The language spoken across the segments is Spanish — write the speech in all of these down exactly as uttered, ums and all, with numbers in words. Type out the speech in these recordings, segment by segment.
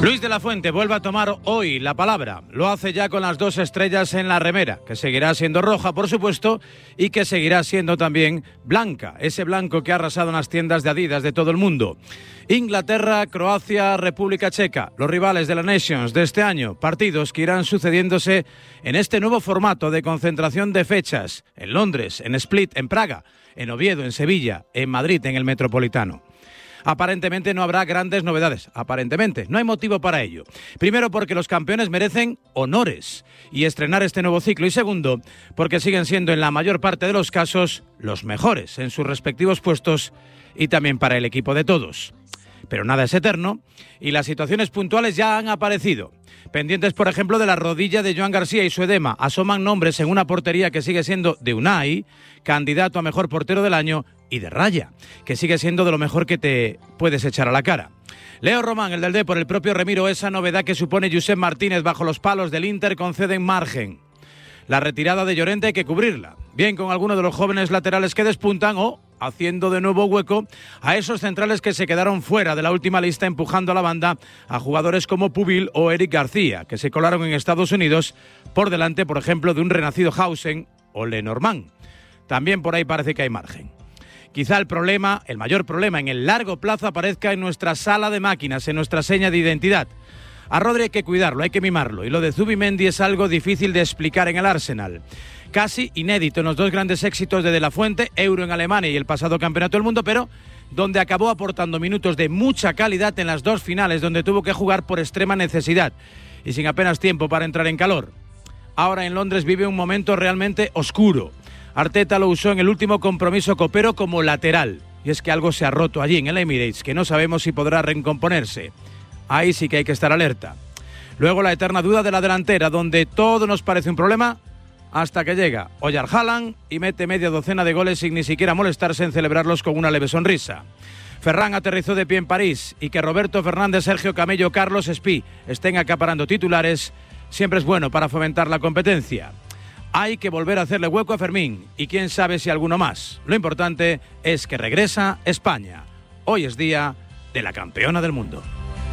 Luis de la Fuente vuelve a tomar hoy la palabra. Lo hace ya con las dos estrellas en la remera, que seguirá siendo roja, por supuesto, y que seguirá siendo también blanca, ese blanco que ha arrasado en las tiendas de Adidas de todo el mundo. Inglaterra, Croacia, República Checa, los rivales de la Nations de este año, partidos que irán sucediéndose en este nuevo formato de concentración de fechas, en Londres, en Split, en Praga, en Oviedo, en Sevilla, en Madrid, en el Metropolitano. Aparentemente no habrá grandes novedades, aparentemente, no hay motivo para ello. Primero porque los campeones merecen honores y estrenar este nuevo ciclo, y segundo porque siguen siendo en la mayor parte de los casos los mejores en sus respectivos puestos y también para el equipo de todos. Pero nada es eterno y las situaciones puntuales ya han aparecido. Pendientes, por ejemplo, de la rodilla de Joan García y su edema, asoman nombres en una portería que sigue siendo de Unai, candidato a mejor portero del año, y de Raya, que sigue siendo de lo mejor que te puedes echar a la cara. Leo Román, el del D, por el propio Remiro, esa novedad que supone Josep Martínez bajo los palos del Inter conceden margen. La retirada de Llorente hay que cubrirla, bien con alguno de los jóvenes laterales que despuntan o haciendo de nuevo hueco a esos centrales que se quedaron fuera de la última lista, empujando a la banda a jugadores como Pubil o Eric García, que se colaron en Estados Unidos por delante, por ejemplo, de un renacido Hausen o Lenormand. También por ahí parece que hay margen. Quizá el problema, el mayor problema en el largo plazo aparezca en nuestra sala de máquinas, en nuestra seña de identidad. A Rodri hay que cuidarlo, hay que mimarlo, y lo de Zubimendi es algo difícil de explicar en el Arsenal. Casi inédito en los dos grandes éxitos de De La Fuente, Euro en Alemania y el pasado Campeonato del Mundo, pero donde acabó aportando minutos de mucha calidad en las dos finales, donde tuvo que jugar por extrema necesidad y sin apenas tiempo para entrar en calor. Ahora en Londres vive un momento realmente oscuro. Arteta lo usó en el último compromiso copero como lateral, y es que algo se ha roto allí en el Emirates, que no sabemos si podrá recomponerse. Ahí sí que hay que estar alerta. Luego la eterna duda de la delantera, donde todo nos parece un problema, hasta que llega Oyar Haaland y mete media docena de goles sin ni siquiera molestarse en celebrarlos con una leve sonrisa. Ferran aterrizó de pie en París, y que Roberto Fernández, Sergio Camello, Carlos Espí estén acaparando titulares siempre es bueno para fomentar la competencia. Hay que volver a hacerle hueco a Fermín y quién sabe si alguno más. Lo importante es que regresa España. Hoy es día de la campeona del mundo.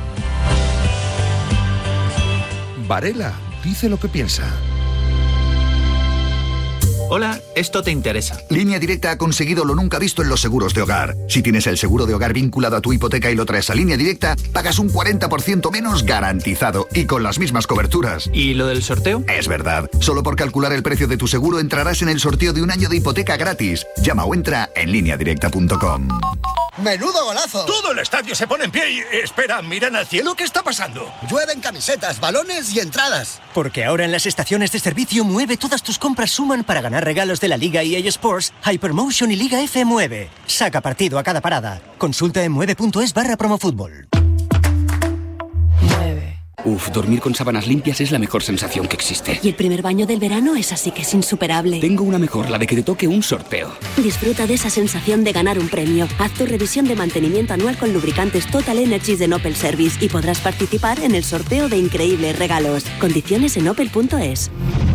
Varela dice lo que piensa. Hola, esto te interesa. Línea Directa ha conseguido lo nunca visto en los seguros de hogar. Si tienes el seguro de hogar vinculado a tu hipoteca y lo traes a Línea Directa, pagas un cuarenta por ciento menos garantizado y con las mismas coberturas. ¿Y lo del sorteo? Es verdad. Solo por calcular el precio de tu seguro entrarás en el sorteo de un año de hipoteca gratis. Llama o entra en línea directa punto com. ¡Menudo golazo! Todo el estadio se pone en pie y... Espera, miran al cielo, ¿qué está pasando? Llueven camisetas, balones y entradas. Porque ahora en las estaciones de servicio Mueve todas tus compras suman para ganar regalos de la Liga E A Sports, Hypermotion y Liga F Mueve. Saca partido a cada parada. Consulta en mueve punto es barra promofútbol. Uf, dormir con sábanas limpias es la mejor sensación que existe. Y el primer baño del verano es así que es insuperable. Tengo una mejor, la de que te toque un sorteo. Disfruta de esa sensación de ganar un premio. Haz tu revisión de mantenimiento anual con lubricantes Total Energies de Opel Service y podrás participar en el sorteo de increíbles regalos. Condiciones en opel punto es.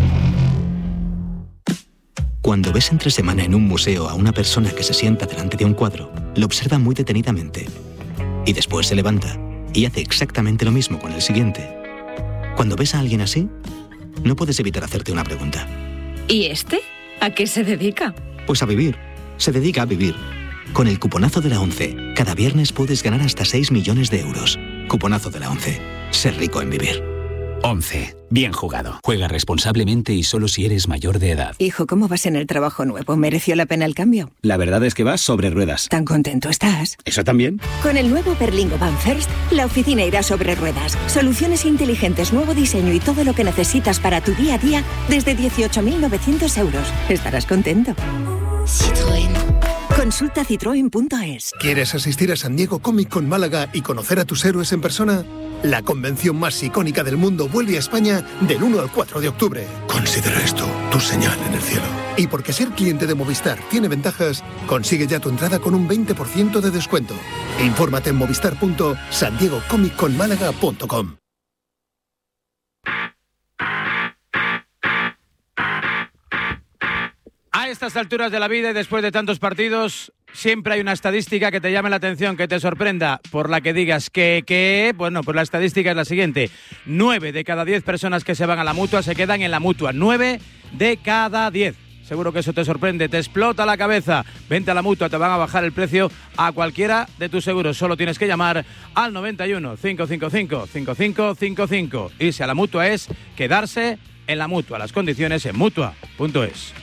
Cuando ves entre semana en un museo a una persona que se sienta delante de un cuadro, lo observa muy detenidamente y después se levanta y hace exactamente lo mismo con el siguiente. Cuando ves a alguien así, no puedes evitar hacerte una pregunta. ¿Y este? ¿A qué se dedica? Pues a vivir. Se dedica a vivir. Con el cuponazo de la ONCE, cada viernes puedes ganar hasta seis millones de euros. Cuponazo de la ONCE. Ser rico en vivir. once. Bien jugado. Juega responsablemente y solo si eres mayor de edad. Hijo, ¿cómo vas en el trabajo nuevo? ¿Mereció la pena el cambio? La verdad es que vas sobre ruedas. ¿Tan contento estás? ¿Eso también? Con el nuevo Berlingo Van First, la oficina irá sobre ruedas. Soluciones inteligentes, nuevo diseño y todo lo que necesitas para tu día a día desde dieciocho mil novecientos euros. Estarás contento. Citroën. Consulta citroen punto es. ¿Quieres asistir a San Diego Comic Con Málaga y conocer a tus héroes en persona? La convención más icónica del mundo vuelve a España del uno al cuatro de octubre. Considera esto tu señal en el cielo. Y porque ser cliente de Movistar tiene ventajas, consigue ya tu entrada con un veinte por ciento de descuento. Infórmate en movistar punto san diego comic con málaga punto com. A estas alturas de la vida y después de tantos partidos, siempre hay una estadística que te llame la atención, que te sorprenda, por la que digas que, que, bueno, pues la estadística es la siguiente. nueve de cada diez personas que se van a la Mutua se quedan en la Mutua. nueve de cada diez. Seguro que eso te sorprende, te explota la cabeza. Vente a la Mutua, te van a bajar el precio a cualquiera de tus seguros. Solo tienes que llamar al noventa y uno, cinco cinco cinco, cinco cinco cinco cinco. Irse a la Mutua es quedarse en la Mutua. Las condiciones en mutua punto es.